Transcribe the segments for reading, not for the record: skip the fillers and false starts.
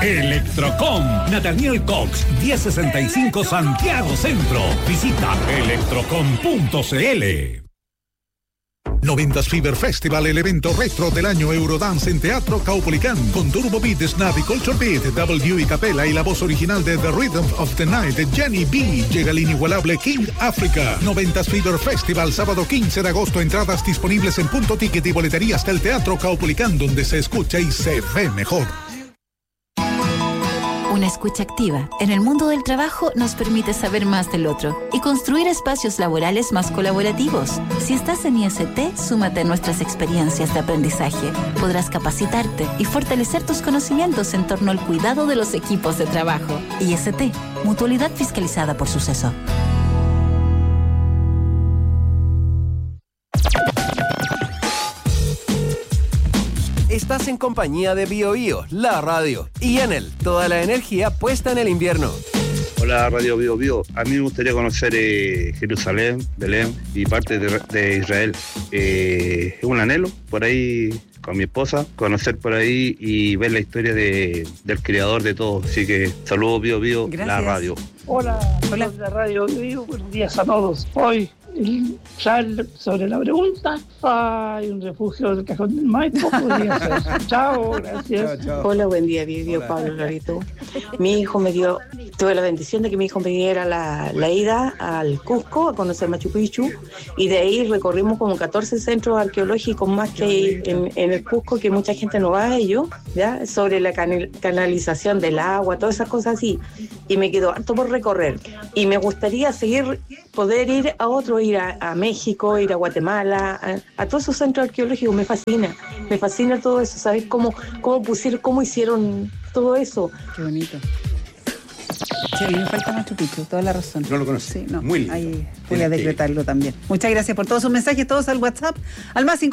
Electrocom, Nathaniel Cox, 1065 Santiago Centro. Visita electrocom.cl. 90s Fever Festival, el evento retro del año Eurodance en Teatro Caupolicán, con Turbo Beat, Snap y Culture Beat, W y Capella y la voz original de The Rhythm of the Night de Jenny B. Llega el inigualable King Africa. 90s Fever Festival, sábado 15 de agosto, entradas disponibles en Punto Ticket y boleterías del Teatro Caupolicán, donde se escucha y se ve mejor. Una escucha activa en el mundo del trabajo nos permite saber más del otro y construir espacios laborales más colaborativos. Si estás en IST, súmate a nuestras experiencias de aprendizaje. Podrás capacitarte y fortalecer tus conocimientos en torno al cuidado de los equipos de trabajo. IST, Mutualidad fiscalizada por Suceso. Estás en compañía de BioBio, la radio, y Enel, toda la energía puesta en el invierno. Hola, Radio BioBio. A mí me gustaría conocer Jerusalén, Belén y parte de Israel. Es un anhelo por ahí con mi esposa, conocer por ahí y ver la historia del creador de todo. Así que saludos BioBio, la radio. Hola, la Radio BioBio, buenos días a todos. Hoy sobre la pregunta, hay un refugio del Cajón del Maipo, podría ser. Chao, gracias. Chao. Hola, buen día, Vivió Pablo Lorito. Mi hijo tuve la bendición de que mi hijo me diera la ida al Cusco a conocer Machu Picchu, y de ahí recorrimos como 14 centros arqueológicos más que hay en el Cusco, que mucha gente no va a ellos, ¿ya? Sobre la canalización del agua, todas esas cosas así, y me quedó harto por recorrer, y me gustaría poder ir a ir a México, ir a Guatemala, a todos esos centros arqueológicos. Me fascina todo eso, ¿sabes? Cómo hicieron todo eso. Qué bonito. Sí, a mí me falta Machu Picchu, toda la razón. No lo conocí. Sí, no. Muy lindo. Ahí voy a decretarlo también. Muchas gracias por todos sus mensajes, todos al WhatsApp, al más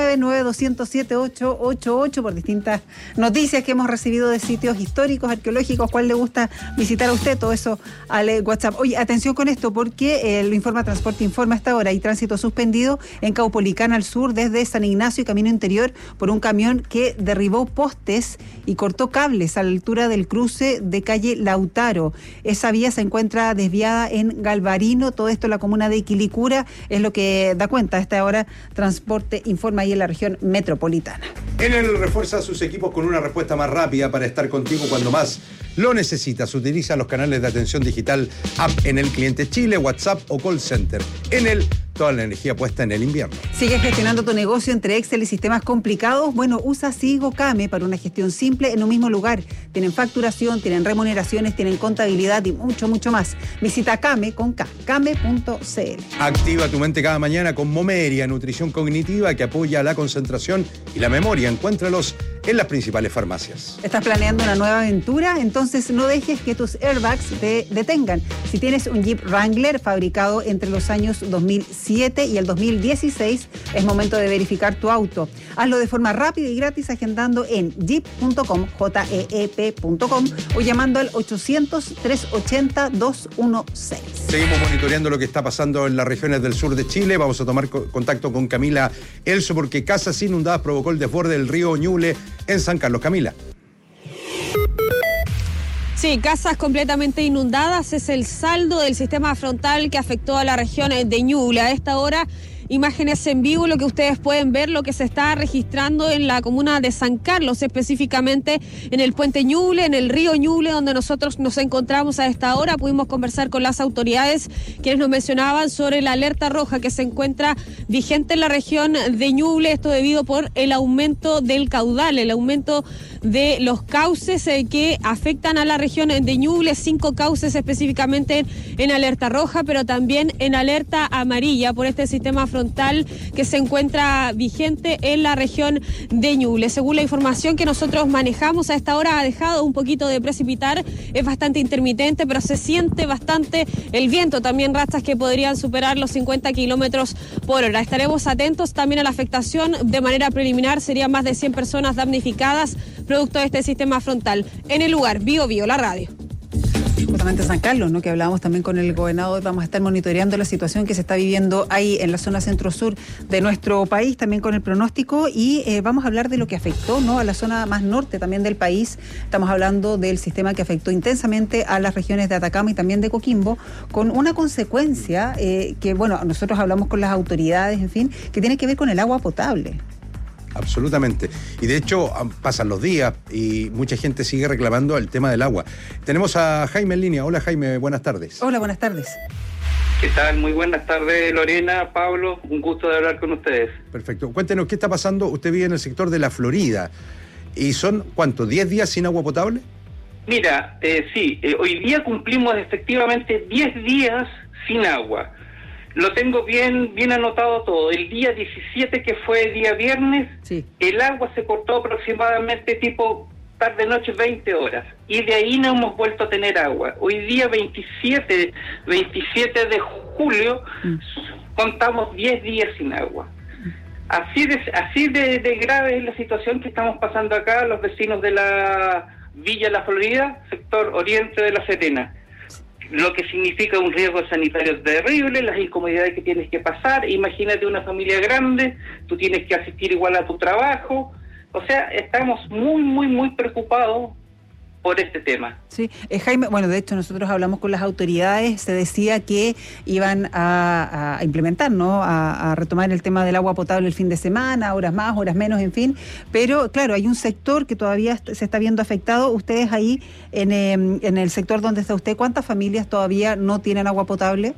569-9207-888, por distintas noticias que hemos recibido de sitios históricos, arqueológicos. ¿Cuál le gusta visitar a usted? Todo eso al WhatsApp. Oye, atención con esto, porque lo informa Transporte Informa hasta ahora. Hay tránsito suspendido en Caupolicán al sur, desde San Ignacio y Camino Interior, por un camión que derribó postes y cortó cables a la altura del cruce de calle Lautaro. Esa vía se encuentra desviada en Galvarino, todo esto en la comuna de Quilicura, es lo que da cuenta a esta hora Transporte Informa ahí en la región metropolitana. Enel refuerza a sus equipos con una respuesta más rápida para estar contigo cuando más lo necesitas. Utiliza los canales de atención digital, app Enel Cliente Chile, WhatsApp o call center. Enel, toda la energía puesta en el invierno. ¿Sigues gestionando tu negocio entre Excel y sistemas complicados? Bueno, usa Sigo Kame para una gestión simple en un mismo lugar. Tienen facturación, tienen remuneraciones, tienen contabilidad y mucho, mucho más. Visita Kame con K, kame.cl. Activa tu mente cada mañana con Momeria, nutrición cognitiva que apoya la concentración y la memoria. Encuéntralos en las principales farmacias. ¿Estás planeando una nueva aventura? Entonces no dejes que tus airbags te detengan. Si tienes un Jeep Wrangler fabricado entre los años 2007 y el 2016, es momento de verificar tu auto. Hazlo de forma rápida y gratis agendando en jeep.com, jeep.com, o llamando al 800-380-216. Seguimos monitoreando lo que está pasando en las regiones del sur de Chile. Vamos a tomar contacto con Camila Elso, porque casas inundadas provocó el desborde del río Ñuble en San Carlos. Camila. Sí, casas completamente inundadas es el saldo del sistema frontal que afectó a la región de Ñuble. A esta hora, imágenes en vivo, lo que ustedes pueden ver, lo que se está registrando en la comuna de San Carlos, específicamente en el puente Ñuble, en el río Ñuble, donde nosotros nos encontramos a esta hora. Pudimos conversar con las autoridades, quienes nos mencionaban sobre la alerta roja que se encuentra vigente en la región de Ñuble, esto debido por el aumento del caudal, el aumento de los cauces que afectan a la región de Ñuble, 5 cauces específicamente en alerta roja, pero también en alerta amarilla por este sistema frontal que se encuentra vigente en la región de Ñuble. Según la información que nosotros manejamos, a esta hora ha dejado un poquito de precipitar, es bastante intermitente, pero se siente bastante el viento, también rachas que podrían superar los 50 kilómetros por hora. Estaremos atentos también a la afectación. De manera preliminar serían más de 100 personas damnificadas producto de este sistema frontal. En el lugar, BioBio, la radio. justamente San Carlos, ¿no? Que hablábamos también con el gobernador. Vamos a estar monitoreando la situación que se está viviendo ahí en la zona centro-sur de nuestro país, también con el pronóstico, y vamos a hablar de lo que afectó, ¿no? A la zona más norte también del país. Estamos hablando del sistema que afectó intensamente a las regiones de Atacama y también de Coquimbo, con una consecuencia que, bueno, nosotros hablamos con las autoridades, en fin, que tiene que ver con el agua potable. Absolutamente. Y de hecho pasan los días y mucha gente sigue reclamando el tema del agua. Tenemos a Jaime en línea. Hola Jaime, buenas tardes. Hola, buenas tardes. ¿Qué tal? Muy buenas tardes, Lorena, Pablo. Un gusto de hablar con ustedes. Perfecto. Cuéntenos, ¿qué está pasando? Usted vive en el sector de la Florida. ¿Y son, cuánto, 10 días sin agua potable? Mira, sí, hoy día cumplimos efectivamente 10 días sin agua. Lo tengo bien anotado todo. El día 17, que fue el día viernes, sí, el agua se cortó aproximadamente tipo tarde-noche, 20 horas. Y de ahí no hemos vuelto a tener agua. Hoy día 27 de julio, contamos 10 días sin agua. Así de grave es la situación que estamos pasando acá los vecinos de la Villa La Florida, sector oriente de La Serena. Lo que significa un riesgo sanitario terrible, las incomodidades que tienes que pasar. Imagínate una familia grande, tú tienes que asistir igual a tu trabajo. O sea, estamos muy preocupados por este tema. Sí, Jaime, bueno, de hecho nosotros hablamos con las autoridades, se decía que iban a implementar, ¿no? A retomar el tema del agua potable el fin de semana, horas más, horas menos, en fin, pero claro, hay un sector que todavía se está viendo afectado. Ustedes ahí, en el sector donde está usted, ¿cuántas familias todavía no tienen agua potable?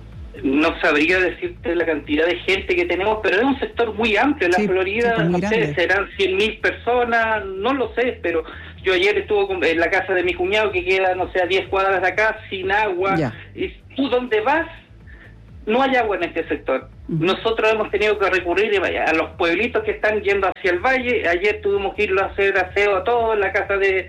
No sabría decirte la cantidad de gente que tenemos, pero es un sector muy amplio. En la Florida, no sé, serán 100.000 personas, no lo sé, pero yo ayer estuve en la casa de mi cuñado, que queda, no sé, a 10 cuadras de acá, sin agua. Ya. Y tú donde vas, no hay agua en este sector. Nosotros hemos tenido que recurrir a los pueblitos que están yendo hacia el valle. Ayer tuvimos que irlo a hacer aseo a todo en la casa de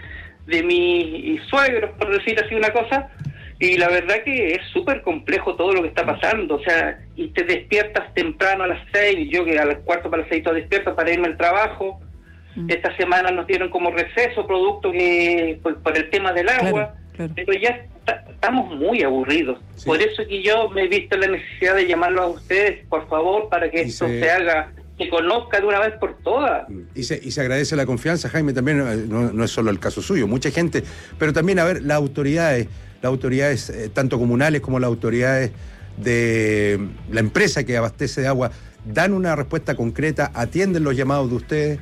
mis suegros, por decir así una cosa. Y la verdad que es súper complejo todo lo que está pasando, o sea, y te despiertas temprano a las 6, yo que a las 6:15 estoy despierto para irme al trabajo. Esta semana nos dieron como receso, producto que por el tema del agua, claro. Pero ya estamos muy aburridos. Sí. Por eso que yo me he visto la necesidad de llamarlos a ustedes, por favor, para que esto se haga, se conozca de una vez por todas. Y se agradece la confianza, Jaime, también no es solo el caso suyo, mucha gente, pero también, a ver, las autoridades tanto comunales como las autoridades de la empresa que abastece de agua, ¿dan una respuesta concreta? ¿Atienden los llamados de ustedes?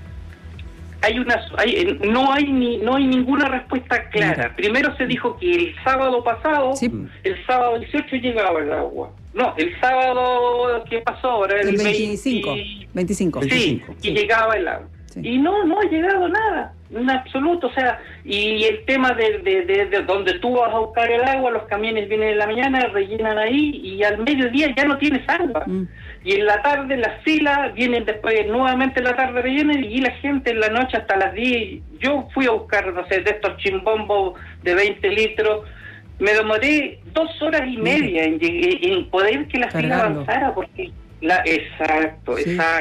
No hay ninguna respuesta clara. Primero se dijo que el sábado pasado, el sábado 18 llegaba el agua. No, el sábado que pasó ahora, el 25. Sí, y llegaba el agua. Sí. Y no ha llegado nada, en absoluto. O sea, y el tema de donde tú vas a buscar el agua, los camiones vienen en la mañana, rellenan ahí, y al mediodía ya no tienes agua. Y en la tarde las filas vienen después nuevamente en la tarde rellenan, y la gente en la noche hasta las 10. Yo fui a buscar, no sé, de estos chimbombos de 20 litros, me demoré 2 horas y media en poder que la fila avanzara, porque Exacto.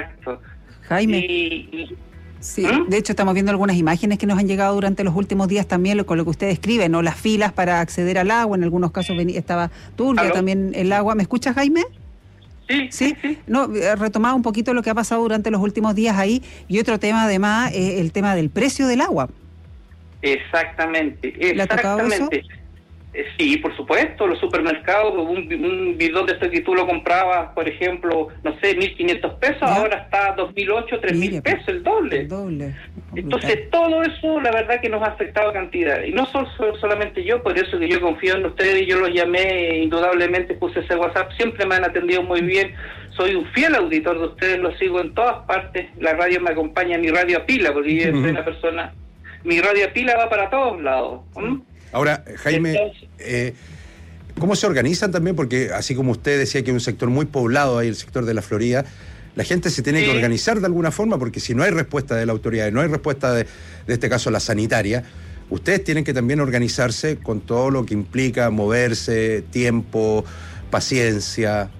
Jaime. Sí, de hecho estamos viendo algunas imágenes que nos han llegado durante los últimos días también con lo que usted describe, ¿no? Las filas para acceder al agua, en algunos casos estaba turbia también el agua. ¿Me escuchas, Jaime? Sí. No, retomaba un poquito lo que ha pasado durante los últimos días ahí, y otro tema además es el tema del precio del agua. Exactamente. ¿Le ha tocado eso? Sí, por supuesto, los supermercados, un bidón de este que tú lo comprabas, por ejemplo, no sé, 1.500 pesos, ahora está a 2.800, 3.000 pesos, el doble. Entonces, todo eso, la verdad que nos ha afectado cantidad. Y no solamente yo, por eso que yo confío en ustedes, yo los llamé, indudablemente puse ese WhatsApp, siempre me han atendido muy bien. Soy un fiel auditor de ustedes, los sigo en todas partes. La radio me acompaña, mi radio a pila, porque yo soy una persona, mi radio a pila va para todos lados. Ahora, Jaime, ¿cómo se organizan también? Porque así como usted decía que hay un sector muy poblado ahí, el sector de la Florida, la gente se tiene que organizar de alguna forma, porque si no hay respuesta de la autoridad, no hay respuesta de este caso la sanitaria, ustedes tienen que también organizarse con todo lo que implica moverse, tiempo, paciencia.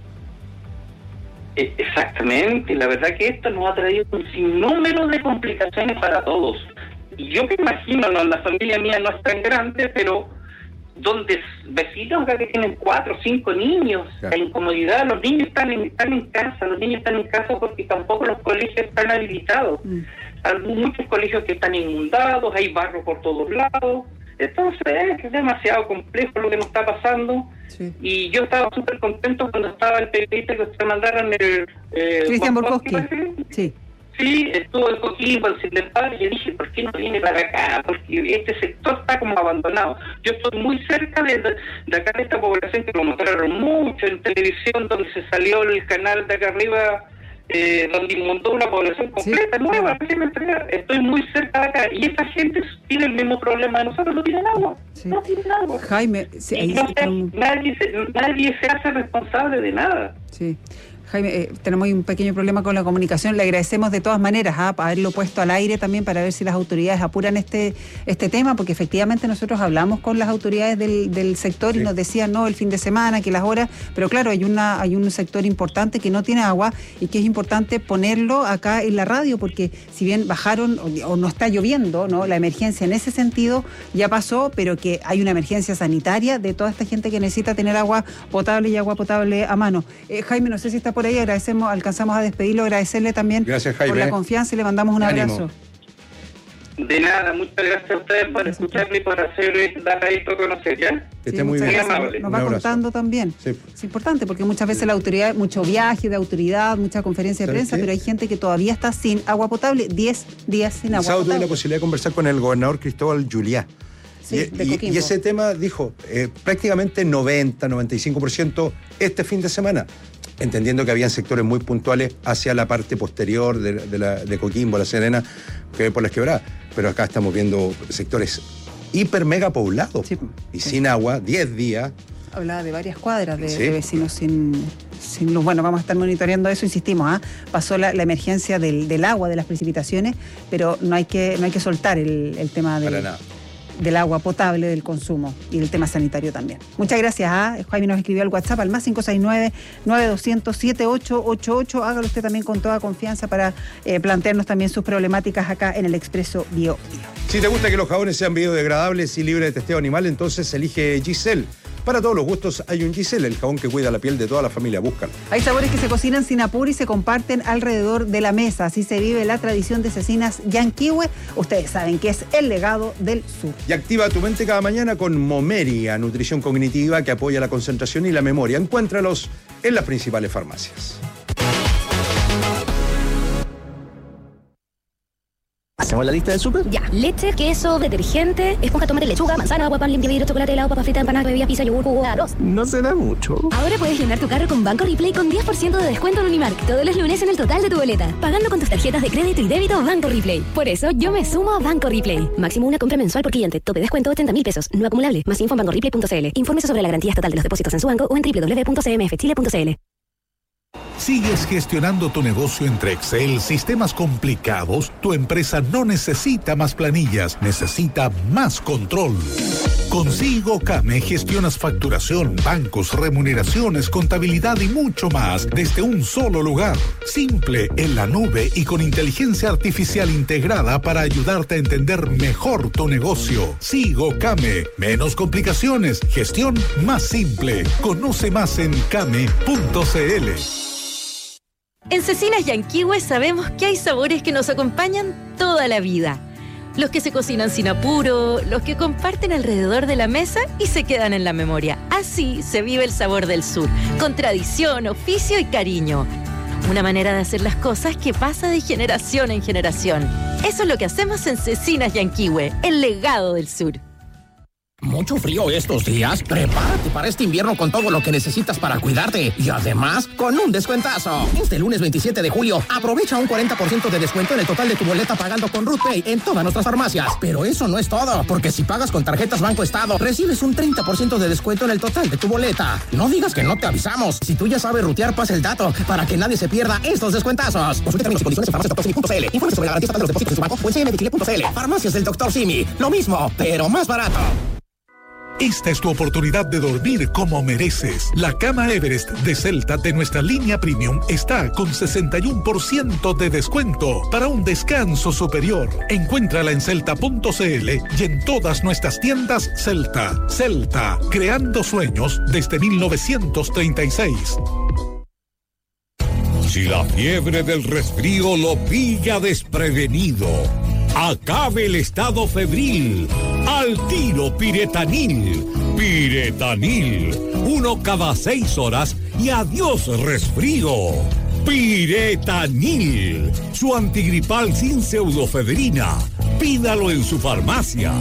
Exactamente, la verdad que esto nos ha traído un sinnúmero de complicaciones para todos. Yo me imagino, la familia mía no es tan grande, pero donde vecinos acá que tienen 4 o 5 niños, la incomodidad, los niños están en casa porque tampoco los colegios están habilitados. Hay muchos colegios que están inundados, hay barro por todos lados. Entonces es demasiado complejo lo que nos está pasando. Sí. Y yo estaba súper contento cuando estaba el periodista que ustedes mandaron el... Cristian Borkowski. Sí. Sí, estuvo en Coquimbo, en Silvestre, y yo dije, ¿por qué no viene para acá? Porque este sector está como abandonado. Yo estoy muy cerca de acá, de esta población que lo mostraron mucho en televisión, donde se salió el canal de acá arriba, donde inundó una población completa, nueva. Estoy muy cerca de acá, y esta gente tiene el mismo problema de nosotros, no tienen agua. Sí. No tienen agua. Jaime, sí, nadie se hace responsable de nada. Sí. Jaime, tenemos un pequeño problema con la comunicación. Le agradecemos de todas maneras haberlo puesto al aire también para ver si las autoridades apuran este tema, porque efectivamente nosotros hablamos con las autoridades del sector y nos decían, no, el fin de semana, que las horas, pero claro, hay un sector importante que no tiene agua y que es importante ponerlo acá en la radio, porque si bien bajaron o no está lloviendo, ¿no? La emergencia en ese sentido ya pasó, pero que hay una emergencia sanitaria de toda esta gente que necesita tener agua potable y agua potable a mano. Jaime, no sé si está por ahí, alcanzamos a despedirlo, agradecerle también por la confianza y le mandamos un abrazo. De nada, muchas gracias a ustedes por escucharme y por dar ahí todo a conocer, ¿ya? Que esté muy bien. Nos va contando también. Sí. Es importante porque muchas veces la autoridad, mucho viaje de autoridad, mucha conferencia de prensa, pero hay gente que todavía está sin agua potable, 10 días sin agua potable. Tuve la posibilidad de conversar con el gobernador Cristóbal Juliá. Y ese tema dijo, prácticamente 90-95% este fin de semana, entendiendo que habían sectores muy puntuales hacia la parte posterior de Coquimbo, La Serena, que por las quebradas, pero acá estamos viendo sectores hiper mega poblados y sin agua, 10 días. Hablaba de varias cuadras de vecinos sin luz. Bueno, vamos a estar monitoreando eso, insistimos, pasó la emergencia del agua, de las precipitaciones, pero no hay que soltar el tema del agua potable, del consumo y del tema sanitario también. Muchas gracias. Jaime nos escribió al WhatsApp al más 569-9200-7888. Hágalo usted también con toda confianza para plantearnos también sus problemáticas acá en el Expreso Bio. Si te gusta que los jabones sean biodegradables y libres de testeo animal, entonces elige Giselle. Para todos los gustos hay un Giselle, el jabón que cuida la piel de toda la familia. Búscalo. Hay sabores que se cocinan sin apuro y se comparten alrededor de la mesa. Así se vive la tradición de Cecinas Yanquihue. Ustedes saben que es el legado del sur. Y activa tu mente cada mañana con Momeria, nutrición cognitiva que apoya la concentración y la memoria. Encuéntralos en las principales farmacias. ¿Hacemos la lista del súper? Ya. Leche, queso, detergente, esponja, tomate, lechuga, manzana, agua, pan, limpia vidrio, chocolate, helado, papa frita, empanada, bebida, pizza, yogur, jugo, arroz. No se da mucho. Ahora puedes llenar tu carro con Banco Replay con 10% de descuento en Unimark todos los lunes en el total de tu boleta, pagando con tus tarjetas de crédito y débito Banco Replay. Por eso yo me sumo a Banco Replay. Máximo una compra mensual por cliente. Tope descuento 80.000 pesos. No acumulable. Más info en bancoreplay.cl. Infórmese sobre la garantía estatal de los depósitos en su banco o en www.cmfchile.cl. ¿Sigues gestionando tu negocio entre Excel, sistemas complicados? Tu empresa no necesita más planillas, necesita más control. Con Sigo Came gestionas facturación, bancos, remuneraciones, contabilidad y mucho más desde un solo lugar. Simple, en la nube y con inteligencia artificial integrada para ayudarte a entender mejor tu negocio. Sigo Came. Menos complicaciones, gestión más simple. Conoce más en came.cl. En Cecinas Yanquihue sabemos que hay sabores que nos acompañan toda la vida. Los que se cocinan sin apuro, los que comparten alrededor de la mesa y se quedan en la memoria. Así se vive el sabor del sur, con tradición, oficio y cariño. Una manera de hacer las cosas que pasa de generación en generación. Eso es lo que hacemos en Cecinas Yanquihue, el legado del sur. Mucho frío estos días. Prepárate para este invierno con todo lo que necesitas para cuidarte. Y además, con un descuentazo. Este lunes 27 de julio, aprovecha un 40% de descuento en el total de tu boleta pagando con RootPay en todas nuestras farmacias. Pero eso no es todo, porque si pagas con tarjetas Banco Estado, recibes un 30% de descuento en el total de tu boleta. No digas que no te avisamos. Si tú ya sabes rutear, pasa el dato para que nadie se pierda estos descuentazos. Consulte términos y condiciones en farmaciasdoctorsimi.cl. Informe sobre la garantía estatal de los depósitos en su banco o en cmfchile.cl. Farmacias del Dr. Simi. Lo mismo, pero más barato. Esta es tu oportunidad de dormir como mereces. La cama Everest de Celta de nuestra línea Premium está con 61% de descuento para un descanso superior. Encuéntrala en celta.cl y en todas nuestras tiendas Celta. Celta, creando sueños desde 1936. Si la fiebre del resfrío lo pilla desprevenido, acabe el estado febril. Al tiro Piretanil. Piretanil. 1 cada 6 horas y adiós resfrío. Piretanil. Su antigripal sin pseudofedrina. Pídalo en su farmacia.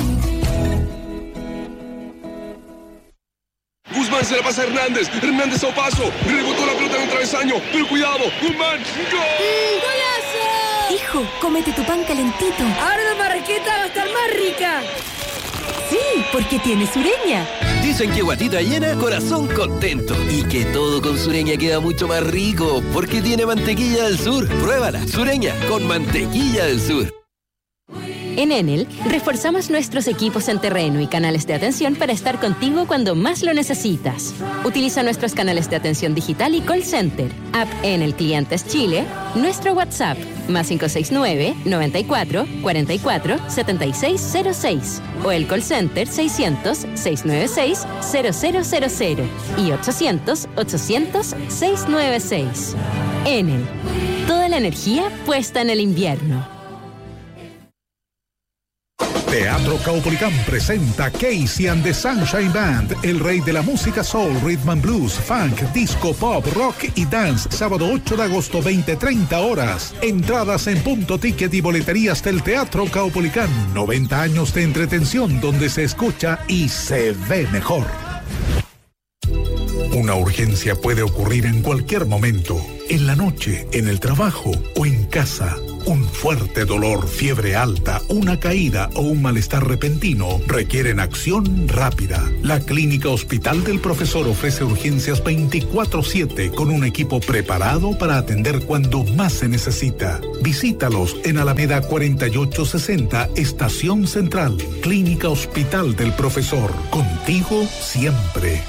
Guzmán se la pasa a Hernández. Hernández a Opaso. Rebotó la pelota en el travesaño. Pero cuidado. Guzmán. ¡Gol! ¡Golazo! Hijo, cómete tu pan calentito. Ahora la marraqueta va a estar más rica. Sí, porque tiene Sureña. Dicen que guatita llena, corazón contento. Y que todo con Sureña queda mucho más rico, porque tiene mantequilla del sur. Pruébala, Sureña, con mantequilla del sur. En Enel, reforzamos nuestros equipos en terreno y canales de atención para estar contigo cuando más lo necesitas. Utiliza nuestros canales de atención digital y call center, app Enel Clientes Chile, nuestro WhatsApp, +569 94 44 7606 o el call center 600 696 0000 y 800 800 696. Enel, toda la energía puesta en el invierno. Teatro Caupolicán presenta Casey and the Sunshine Band, el rey de la música soul, rhythm and blues, funk, disco, pop, rock y dance, sábado 8 de agosto, 20:30 horas. Entradas en Punto Ticket y boleterías del Teatro Caupolicán. 90 años de entretención donde se escucha y se ve mejor. Una urgencia puede ocurrir en cualquier momento, en la noche, en el trabajo o en casa. Un fuerte dolor, fiebre alta, una caída o un malestar repentino requieren acción rápida. La Clínica Hospital del Profesor ofrece urgencias 24/7 con un equipo preparado para atender cuando más se necesita. Visítalos en Alameda 4860, Estación Central. Clínica Hospital del Profesor. Contigo siempre.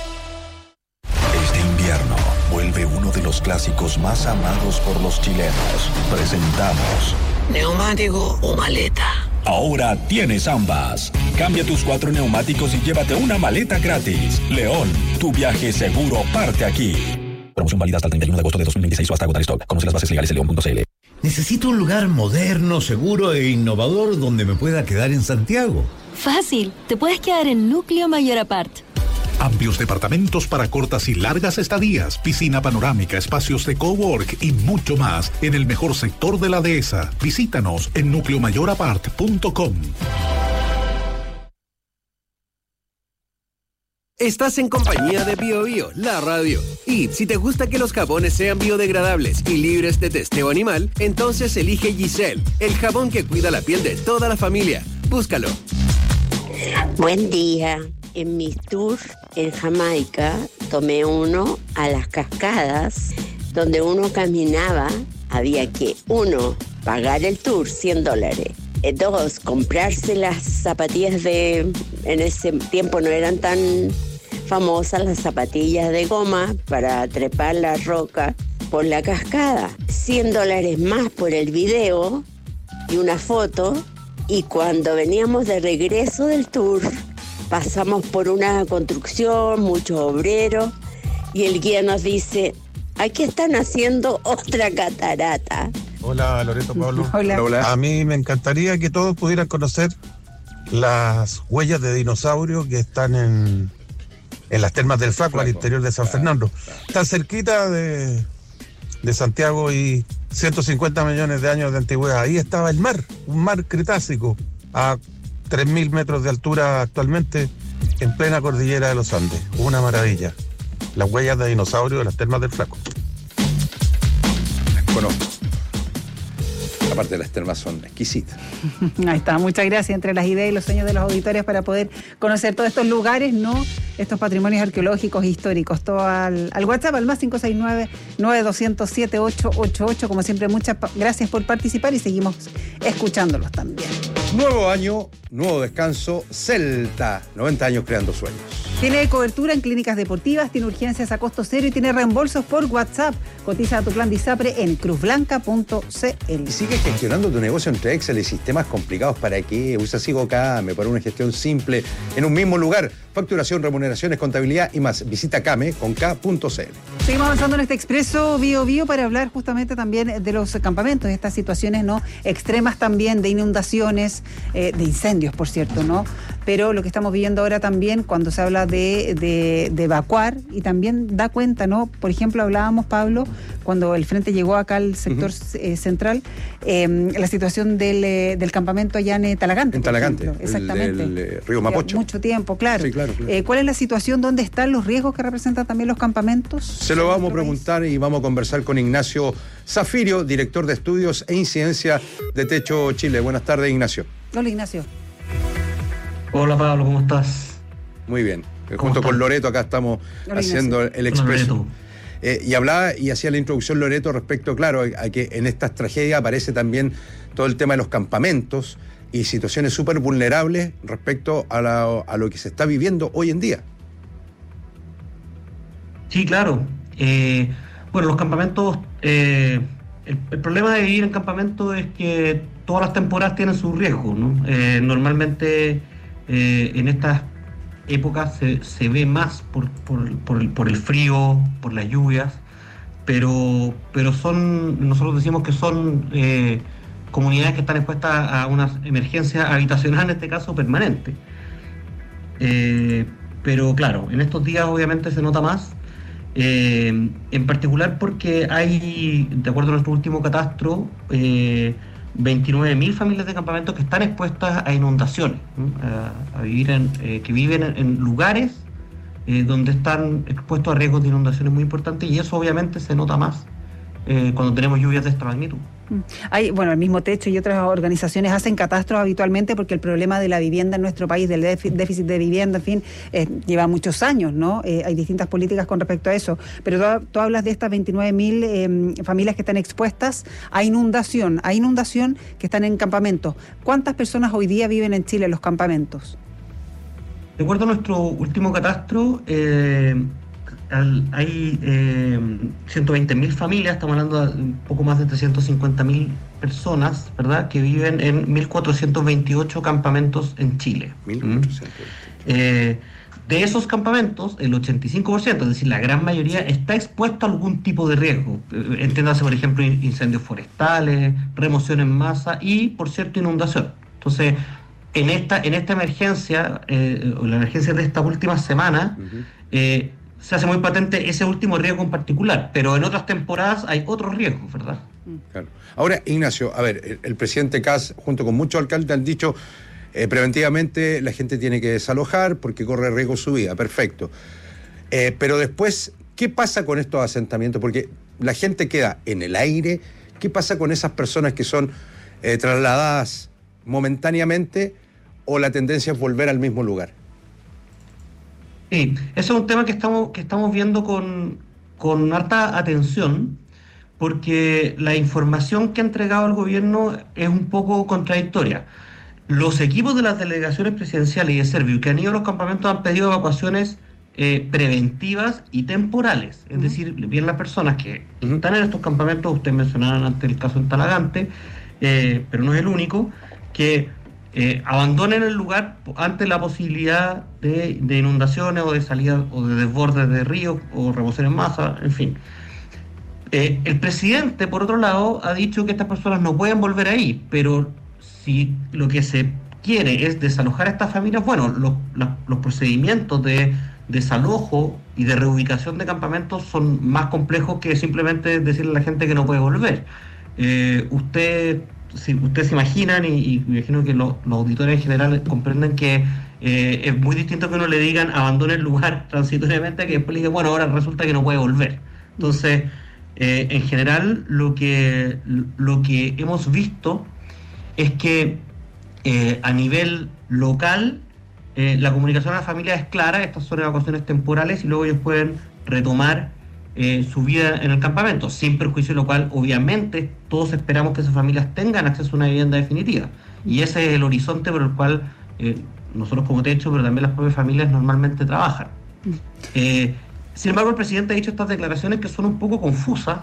Vuelve uno de los clásicos más amados por los chilenos. Presentamos ¿neumático o maleta? Ahora tienes ambas. Cambia tus 4 neumáticos y llévate una maleta gratis. León, tu viaje seguro parte aquí. Promoción válida hasta el 31 de agosto de 2026 o hasta agotar stock. Conoce las bases legales en león.cl. Necesito un lugar moderno, seguro e innovador donde me pueda quedar en Santiago. Fácil, te puedes quedar en Núcleo Mayor Apart. Amplios departamentos para cortas y largas estadías, piscina panorámica, espacios de cowork y mucho más en el mejor sector de la dehesa. Visítanos en nucleomayorapart.com. Estás en compañía de BioBio, la radio. Y si te gusta que los jabones sean biodegradables y libres de testeo animal, entonces elige Giselle, el jabón que cuida la piel de toda la familia. Búscalo. Buen día. En mis tours en Jamaica tomé uno a las cascadas, donde uno caminaba, había que, 1, pagar el tour, $100. 2, comprarse las zapatillas en ese tiempo no eran tan famosas las zapatillas de goma para trepar la roca por la cascada. $100 más por el video y una foto, y cuando veníamos de regreso del tour, pasamos por una construcción, muchos obreros, y el guía nos dice, aquí están haciendo otra catarata. Hola, Loreto, Pablo. Hola. Hola. A mí me encantaría que todos pudieran conocer las huellas de dinosaurio que están en las termas del Flaco, al interior de San Fernando. Están cerquita de Santiago y 150 millones de años de antigüedad. Ahí estaba el mar, un mar cretácico, a 3.000 metros de altura actualmente, en plena cordillera de los Andes. Una maravilla. Las huellas de dinosaurio de las termas del Flaco. Bueno, aparte de las termas son exquisitas. Ahí está, muchas gracias. Entre las ideas y los sueños de los auditores para poder conocer todos estos lugares, ¿no? Estos patrimonios arqueológicos e históricos. Todo al WhatsApp, al +569-9200-7888. Como siempre, muchas gracias por participar y seguimos escuchándolos también. Nuevo año, nuevo descanso, Celta, 90 años creando sueños. Tiene cobertura en clínicas deportivas, tiene urgencias a costo cero y tiene reembolsos por WhatsApp. Cotiza tu plan de ISAPRE en cruzblanca.cl. Y sigue gestionando tu negocio entre Excel y sistemas complicados. ¿Para qué? Usa SigoCame para una gestión simple en un mismo lugar. Facturación, remuneraciones, contabilidad y más. Visita came.cl. Seguimos avanzando en este expreso Bio Bio para hablar justamente también de los campamentos, estas situaciones no extremas también de inundaciones, de incendios, por cierto, ¿no? Pero lo que estamos viviendo ahora también cuando se habla de evacuar y también da cuenta, ¿no? Por ejemplo, hablábamos, Pablo, cuando el frente llegó acá al sector central, la situación del campamento allá en Talagante. En Talagante, exactamente. El río Mapocho. Mucho tiempo, claro. Sí, claro. ¿Cuál es la situación? ¿Dónde están los riesgos que representan también los campamentos? Se lo vamos a preguntar y vamos a conversar con Ignacio Zafirio, director de estudios e incidencia de Techo Chile. Buenas tardes, Ignacio. Hola, Ignacio. Hola, Pablo, ¿cómo estás? Muy bien. Junto con Loreto acá estamos haciendo el expreso. Y hablaba y hacía la introducción Loreto respecto, claro, a que en estas tragedias aparece también todo el tema de los campamentos y situaciones súper vulnerables respecto a lo que se está viviendo hoy en día. Sí, claro. Bueno, los campamentos, el problema de vivir en campamento es que todas las temporadas tienen sus riesgos, ¿no? Normalmente en estas épocas se ve más por el frío, por las lluvias, pero nosotros decimos que son comunidades que están expuestas a una emergencia habitacional, en este caso permanente. Pero claro, en estos días obviamente se nota más, en particular porque hay, de acuerdo a nuestro último catastro, 29.000 familias de campamentos que están expuestas a inundaciones, ¿no? a vivir que viven en lugares donde están expuestos a riesgos de inundaciones muy importantes, y eso obviamente se nota más cuando tenemos lluvias de esta magnitud. El mismo Techo y otras organizaciones hacen catastros habitualmente porque el problema de la vivienda en nuestro país, del déficit de vivienda, en fin, lleva muchos años, ¿no? Hay distintas políticas con respecto a eso. Pero tú hablas de estas 29.000 familias que están expuestas a inundación que están en campamentos. ¿Cuántas personas hoy día viven en Chile en los campamentos? De acuerdo a nuestro último catastro, hay 120.000 familias, estamos hablando de un poco más de 350.000 personas, ¿verdad?, que viven en 1.428 campamentos en Chile. 1.428. De esos campamentos, el 85%, es decir, la gran mayoría, está expuesto a algún tipo de riesgo. Entiéndase, por ejemplo, incendios forestales, remoción en masa y, por cierto, inundación. Entonces, en esta emergencia, o la emergencia de esta última semana, se hace muy patente ese último riesgo en particular, pero en otras temporadas hay otros riesgos, ¿verdad? Claro. Ahora, Ignacio, a ver, el presidente Kast, junto con muchos alcaldes, han dicho preventivamente la gente tiene que desalojar porque corre riesgo su vida, perfecto. Pero después, ¿qué pasa con estos asentamientos? Porque la gente queda en el aire. ¿Qué pasa con esas personas que son trasladadas momentáneamente o la tendencia es volver al mismo lugar? Sí, eso es un tema que estamos viendo con harta atención, porque la información que ha entregado el gobierno es un poco contradictoria. Los equipos de las delegaciones presidenciales y de Serviu que han ido a los campamentos han pedido evacuaciones preventivas y temporales. Es decir, bien las personas que están en estos campamentos, ustedes mencionaban antes el caso en Talagante, pero no es el único, que abandonen el lugar ante la posibilidad de inundaciones o de salida o de desbordes de ríos o remoción en masa, en fin. El presidente, por otro lado, ha dicho que estas personas no pueden volver ahí, pero si lo que se quiere es desalojar a estas familias, bueno, los procedimientos de desalojo y de reubicación de campamentos son más complejos que simplemente decirle a la gente que no puede volver. Ustedes se imaginan, y me imagino que los auditores en general comprenden que es muy distinto que uno le digan abandone el lugar transitoriamente, que después le diga, bueno, ahora resulta que no puede volver. Entonces, en general, lo que hemos visto es que a nivel local la comunicación a la familia es clara. Estas son evacuaciones temporales y luego ellos pueden retomar su vida en el campamento, sin perjuicio de lo cual obviamente todos esperamos que esas familias tengan acceso a una vivienda definitiva. Y ese es el horizonte por el cual nosotros como techo, pero también las propias familias normalmente trabajan. Sin embargo, el presidente ha dicho estas declaraciones que son un poco confusas,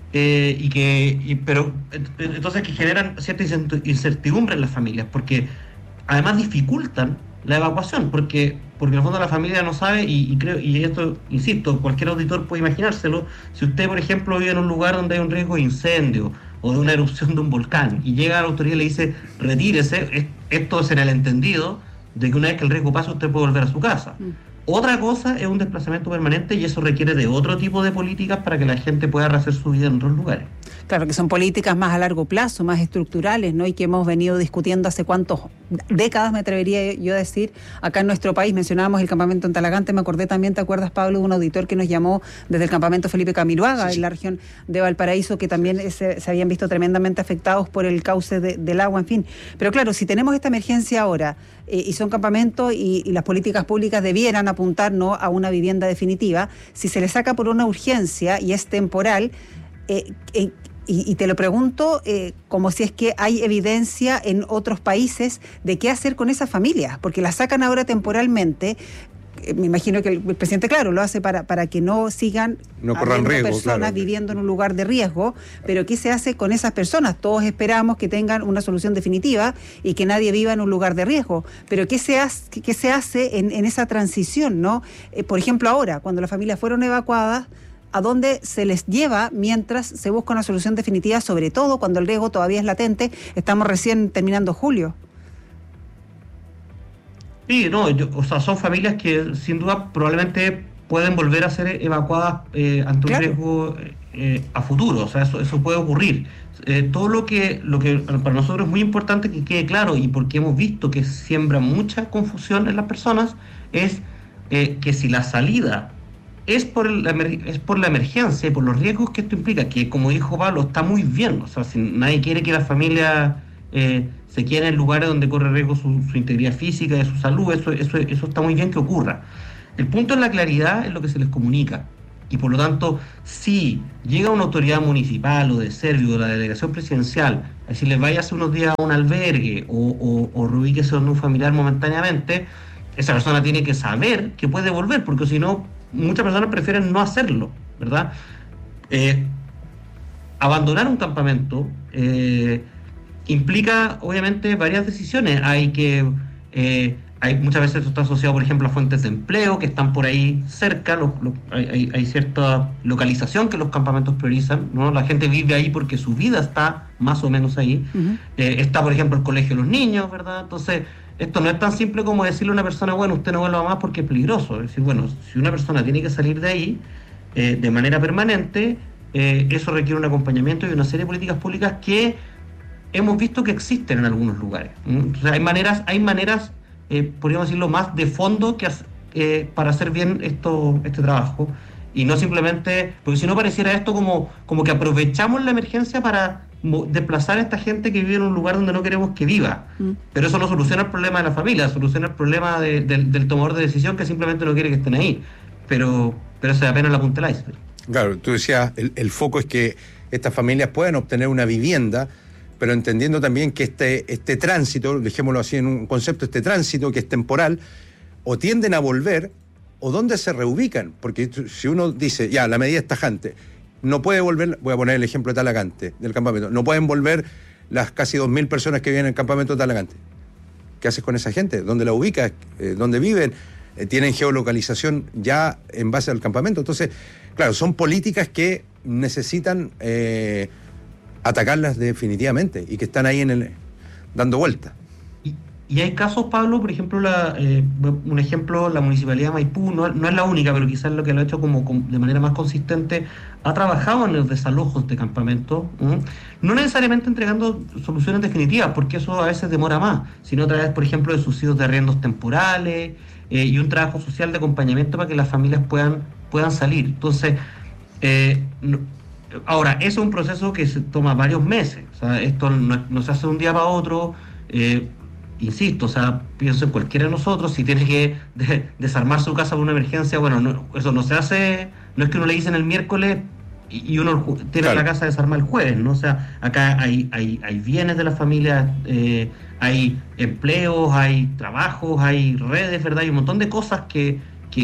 pero entonces que generan cierta incertidumbre en las familias, porque además dificultan la evacuación, porque en el fondo la familia no sabe, y esto, insisto, cualquier auditor puede imaginárselo. Si usted, por ejemplo, vive en un lugar donde hay un riesgo de incendio o de una erupción de un volcán, y llega a la autoridad y le dice, retírese, esto es en el entendido de que una vez que el riesgo pasa, usted puede volver a su casa. Otra cosa es un desplazamiento permanente, y eso requiere de otro tipo de políticas para que la gente pueda rehacer su vida en otros lugares. Claro, que son políticas más a largo plazo, más estructurales, ¿no? Y que hemos venido discutiendo hace cuántas décadas, me atrevería yo a decir, acá en nuestro país. Mencionábamos el campamento en Talagante, me acordé también, ¿te acuerdas, Pablo, de un auditor que nos llamó desde el campamento Felipe Camiroaga, en la región de Valparaíso, que también se habían visto tremendamente afectados por el cauce del agua, en fin. Pero claro, si tenemos esta emergencia ahora, y son campamentos, y las políticas públicas debieran apuntar, ¿no?, a una vivienda definitiva, si se le saca por una urgencia y es temporal, y te lo pregunto como si es que hay evidencia en otros países de qué hacer con esas familias, porque las sacan ahora temporalmente. Me imagino que el presidente, claro, lo hace para que no sigan corran riesgo, personas viviendo en un lugar de riesgo, pero ¿qué se hace con esas personas? Todos esperamos que tengan una solución definitiva y que nadie viva en un lugar de riesgo, pero ¿qué se hace en esa transición, ¿no? Por ejemplo, ahora, cuando las familias fueron evacuadas, ¿a dónde se les lleva mientras se busca una solución definitiva, sobre todo cuando el riesgo todavía es latente? Estamos recién terminando julio. Sí, son familias que sin duda probablemente pueden volver a ser evacuadas ante un riesgo a futuro. O sea, eso puede ocurrir. Todo lo que para nosotros es muy importante que quede claro, y porque hemos visto que siembra mucha confusión en las personas, es que si la salida es por la emergencia y por los riesgos que esto implica, que como dijo Pablo, está muy bien. O sea, si nadie quiere que la familia se quede en lugares donde corre riesgo su integridad física y su salud, eso está muy bien que ocurra. El punto es la claridad en lo que se les comunica. Y por lo tanto, si llega una autoridad municipal o de Servio, de la delegación presidencial, a decirles váyase unos días a un albergue o reubíquese donde un familiar momentáneamente, esa persona tiene que saber que puede volver, porque si no, muchas personas prefieren no hacerlo, ¿verdad? Abandonar un campamento implica obviamente varias decisiones. Muchas veces esto está asociado, por ejemplo, a fuentes de empleo que están por ahí cerca. Hay cierta localización que los campamentos priorizan, ¿no? La gente vive ahí porque su vida está más o menos ahí. Está, por ejemplo, el colegio de los niños, ¿verdad? Entonces, esto no es tan simple como decirle a una persona, bueno, usted no vuelva más porque es peligroso. Es decir, bueno, si una persona tiene que salir de ahí de manera permanente, eso requiere un acompañamiento y una serie de políticas públicas que hemos visto que existen en algunos lugares. Entonces, hay maneras podríamos decirlo, más de fondo para hacer bien este trabajo, y no simplemente, porque si no pareciera esto como que aprovechamos la emergencia para desplazar a esta gente que vive en un lugar donde no queremos que viva. Pero eso no soluciona el problema de la familia, soluciona el problema del tomador de decisión que simplemente no quiere que estén ahí, pero eso es apenas la punta del iceberg. Claro, tú decías, el foco es que estas familias puedan obtener una vivienda, pero entendiendo también que este tránsito, dejémoslo así en un concepto, este tránsito que es temporal, o tienden a volver, o dónde se reubican, porque si uno dice, ya, la medida es tajante, no puede volver, voy a poner el ejemplo de Talagante, del campamento, no pueden volver las casi 2.000 personas que viven en el campamento de Talagante. ¿Qué haces con esa gente? ¿Dónde la ubicas? ¿Dónde viven? ¿Tienen geolocalización ya en base al campamento? Entonces, claro, son políticas que necesitan atacarlas definitivamente y que están ahí dando vuelta. Y hay casos, Pablo, por ejemplo, un ejemplo, la Municipalidad de Maipú, no es la única, pero quizás lo que lo ha hecho como de manera más consistente, ha trabajado en los desalojos de campamentos, no necesariamente entregando soluciones definitivas, porque eso a veces demora más, sino a través, por ejemplo, de subsidios de arriendos temporales y un trabajo social de acompañamiento para que las familias puedan salir. Entonces, ahora, eso es un proceso que se toma varios meses, o sea, esto no se hace de un día para otro. Insisto, o sea, pienso en cualquiera de nosotros, si tiene que desarmar su casa por una emergencia, bueno, eso no se hace, no es que uno le dicen el miércoles y uno tiene la casa desarmada el jueves, ¿no? O sea, acá hay bienes de la familia, hay empleos, hay trabajos, hay redes, ¿verdad? Hay un montón de cosas que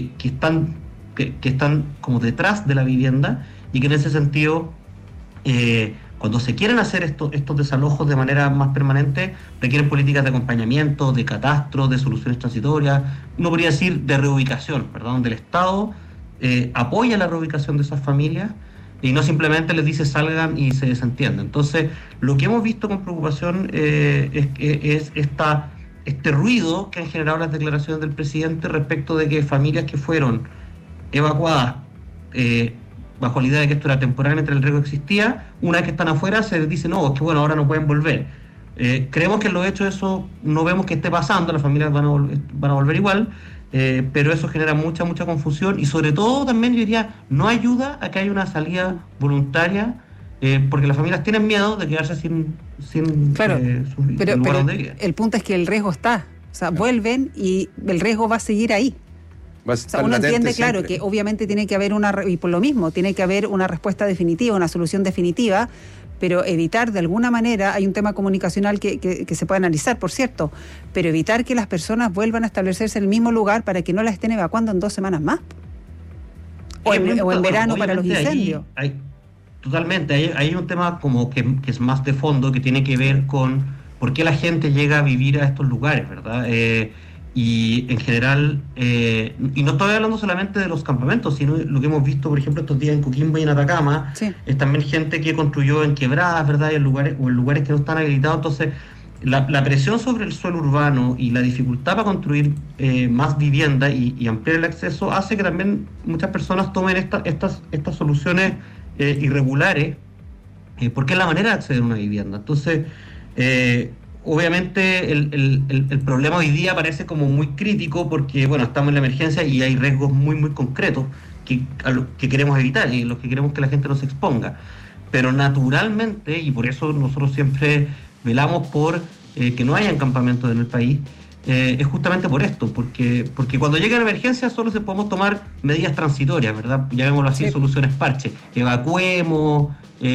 están como detrás de la vivienda y que en ese sentido, cuando se quieren hacer estos desalojos de manera más permanente, requieren políticas de acompañamiento, de catastro, de soluciones transitorias, uno podría decir de reubicación, ¿verdad? Donde el Estado apoya la reubicación de esas familias y no simplemente les dice salgan y se desentiende. Entonces, lo que hemos visto con preocupación es este ruido que han generado las declaraciones del presidente respecto de que familias que fueron evacuadas bajo la idea de que esto era temporal mientras el riesgo existía, una vez que están afuera se les dice no, es que bueno, ahora no pueden volver. Creemos que en los hechos eso no vemos que esté pasando, las familias van a volver igual, pero eso genera mucha confusión y sobre todo también yo diría no ayuda a que haya una salida voluntaria, porque las familias tienen miedo de quedarse sin claro, pero lugar donde viven. El punto es que el riesgo está, o sea, vuelven y el riesgo va a seguir ahí. O sea, uno entiende, claro, que obviamente tiene que haber y por lo mismo, tiene que haber una respuesta definitiva, una solución definitiva, pero evitar de alguna manera, hay un tema comunicacional que se puede analizar, por cierto, pero evitar que las personas vuelvan a establecerse en el mismo lugar para que no las estén evacuando en 2 semanas más. O en verano para los incendios. Totalmente, hay un tema como que es más de fondo, que tiene que ver con por qué la gente llega a vivir a estos lugares, ¿verdad? Y en general, y no estoy hablando solamente de los campamentos, sino lo que hemos visto, por ejemplo, estos días en Coquimbo y en Atacama, sí. Es también gente que construyó en quebradas, ¿verdad? Y en lugares que no están habilitados. Entonces, la presión sobre el suelo urbano y la dificultad para construir más vivienda y ampliar el acceso hace que también muchas personas tomen estas soluciones irregulares, porque es la manera de acceder a una vivienda. Entonces, obviamente el problema hoy día parece como muy crítico porque, bueno, estamos en la emergencia y hay riesgos muy concretos a los que queremos evitar y los que queremos que la gente no se exponga. Pero naturalmente, y por eso nosotros siempre velamos por que no haya campamentos en el país, es justamente por esto, porque cuando llega la emergencia solo se podemos tomar medidas transitorias, ¿verdad? Llamémoslo así, sí. Soluciones parche, evacuemos,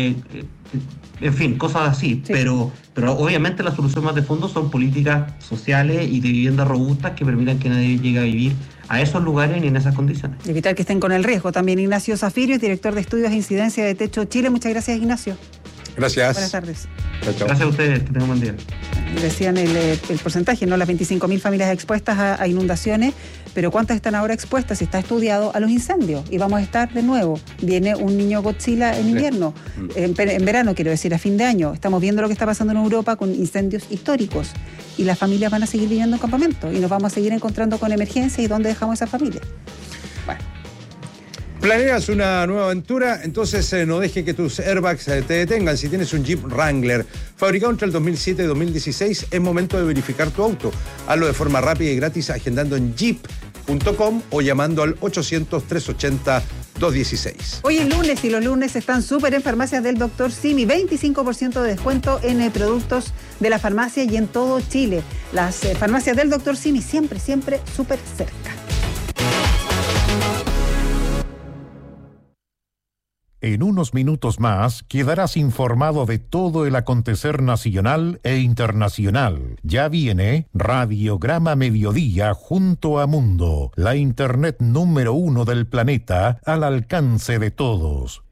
en fin, cosas así, sí. Pero obviamente la solución más de fondo son políticas sociales y de viviendas robustas que permitan que nadie llegue a vivir a esos lugares ni en esas condiciones. Y evitar que estén con el riesgo. También Ignacio Zafirio, director de Estudios de Incidencia de Techo Chile. Muchas gracias, Ignacio. Gracias. Buenas tardes. Chao, chao. Gracias a ustedes, que tengan buen día. Decían el porcentaje, ¿no? Las 25.000 familias expuestas a inundaciones, pero ¿cuántas están ahora expuestas? Si está estudiado a los incendios. Y vamos a estar de nuevo. Viene un niño Godzilla en invierno, en verano, quiero decir, a fin de año. Estamos viendo lo que está pasando en Europa con incendios históricos. Y las familias van a seguir viviendo en campamentos. Y nos vamos a seguir encontrando con emergencia. ¿Y dónde dejamos a esas familias? Bueno. ¿Planeas una nueva aventura? Entonces no deje que tus airbags te detengan. Si tienes un Jeep Wrangler fabricado entre el 2007 y 2016, es momento de verificar tu auto. Hazlo de forma rápida y gratis agendando en jeep.com o llamando al 800-380-216. Hoy es lunes y los lunes están súper en Farmacias del Dr. Simi. 25% de descuento en productos de la farmacia y en todo Chile. Las farmacias del Dr. Simi siempre súper cerca. En unos minutos más quedarás informado de todo el acontecer nacional e internacional. Ya viene Radiograma Mediodía junto a Mundo, la internet número 1 del planeta al alcance de todos.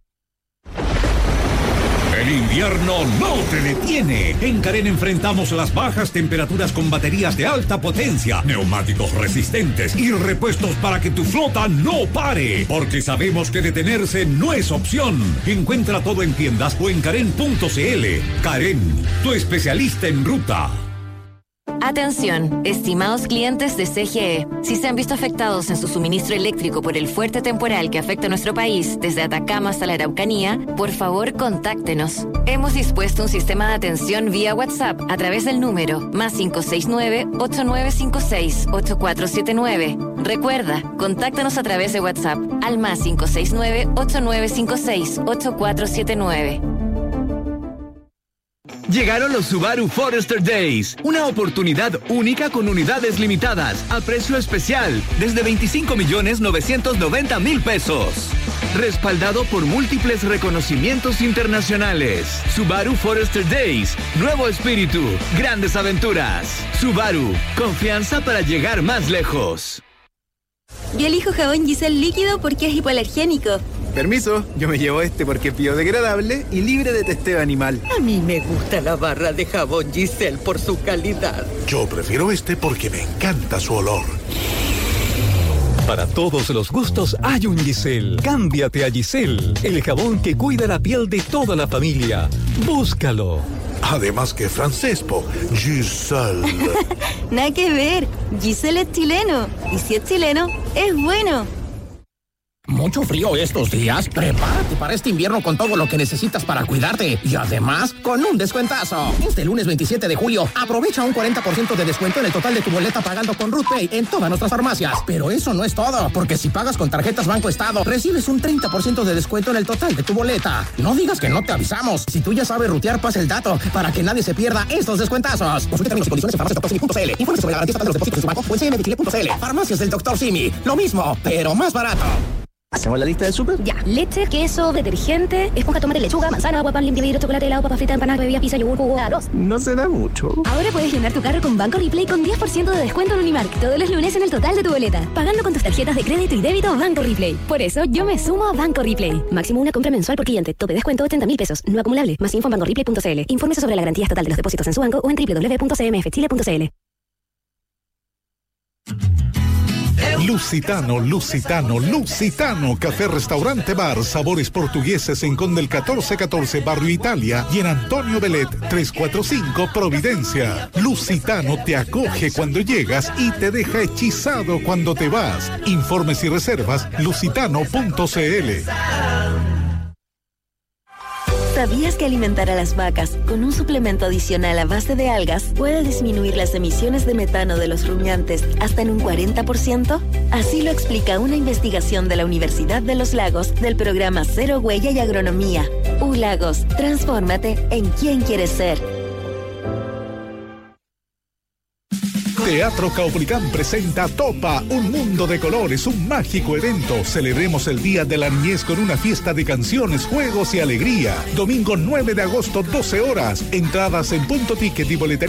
El invierno no te detiene. En Carén enfrentamos las bajas temperaturas con baterías de alta potencia, neumáticos resistentes y repuestos para que tu flota no pare. Porque sabemos que detenerse no es opción. Encuentra todo en tiendas o en Carén.cl. Carén, tu especialista en ruta. Atención, estimados clientes de CGE. Si se han visto afectados en su suministro eléctrico por el fuerte temporal que afecta a nuestro país, desde Atacama hasta la Araucanía, por favor, contáctenos. Hemos dispuesto un sistema de atención vía WhatsApp a través del número +569 8956 8479. Recuerda, contáctanos a través de WhatsApp al +569 8956 8479. Llegaron los Subaru Forester Days, una oportunidad única con unidades limitadas, a precio especial, desde 25.990.000 pesos. Respaldado por múltiples reconocimientos internacionales. Subaru Forester Days, nuevo espíritu, grandes aventuras. Subaru, confianza para llegar más lejos. Yo elijo jabón Giselle líquido porque es hipoalergénico. Permiso, yo me llevo este porque es biodegradable y libre de testeo animal. A mí me gusta la barra de jabón Giselle por su calidad. Yo prefiero este porque me encanta su olor. Para todos los gustos hay un Giselle. Cámbiate a Giselle, el jabón que cuida la piel de toda la familia. Búscalo. Además que francés, Giselle. Nada que ver, Giselle es chileno. Y si es chileno, es bueno. Mucho frío estos días. Prepárate para este invierno con todo lo que necesitas para cuidarte. Y además, con un descuentazo. Este lunes 27 de julio, aprovecha un 40% de descuento en el total de tu boleta pagando con RootPay en todas nuestras farmacias. Pero eso no es todo, porque si pagas con tarjetas Banco Estado, recibes un 30% de descuento en el total de tu boleta. No digas que no te avisamos. Si tú ya sabes rutear, pasa el dato para que nadie se pierda estos descuentazos. Consulta términos y condiciones en farmaciasdrSimi.cl. Informe sobre la garantía estatal de los depósitos en su banco o en cmdchile.cl. Farmacias del Dr. Simi. Lo mismo, pero más barato. ¿Hacemos la lista del súper? Ya. Leche, queso, detergente, esponja, tomate, lechuga, manzana, agua, pan, limpia, vidrio, chocolate, helado, papa frita, empanada, bebida, pizza, yogur, jugo, arroz. No se da mucho. Ahora puedes llenar tu carro con Banco Replay con 10% de descuento en Unimark todos los lunes en el total de tu boleta. Pagando con tus tarjetas de crédito y débito Banco Replay. Por eso yo me sumo a Banco Replay. Máximo una compra mensual por cliente. Tope descuento 80.000 pesos. No acumulable. Más info en bancoreplay.cl. Infórmese sobre la garantía estatal de los depósitos en su banco o en www.cmfchile.cl. Lusitano, Lusitano, Lusitano, café, restaurante, bar, sabores portugueses en Conde el 1414, Barrio Italia, y en Antonio Belet 345, Providencia. Lusitano te acoge cuando llegas y te deja hechizado cuando te vas. Informes y reservas, lusitano.cl. ¿Sabías que alimentar a las vacas con un suplemento adicional a base de algas puede disminuir las emisiones de metano de los rumiantes hasta en un 40%? Así lo explica una investigación de la Universidad de los Lagos del programa Cero Huella y Agronomía. Lagos, transfórmate en quien quieres ser. Teatro Caupolicán presenta Topa, un mundo de colores, un mágico evento. Celebremos el Día de la Niñez con una fiesta de canciones, juegos y alegría. Domingo 9 de agosto, 12 horas. Entradas en Punto Ticket y boletería.